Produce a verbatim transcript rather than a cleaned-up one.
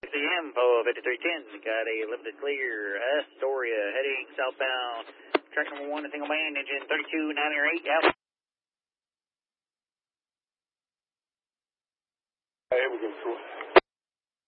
The info fifty-three ten, got a limited clear Astoria heading southbound. Track number one, a single man, engine thirty-two ninety-eight out. Hey, we go through it.